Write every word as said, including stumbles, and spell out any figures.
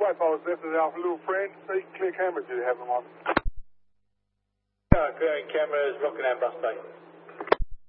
White Balls, this is Alpha Little Friend. Say, clear cameras, do you have them on? Yeah, clearing cameras, Rockingham bus bay.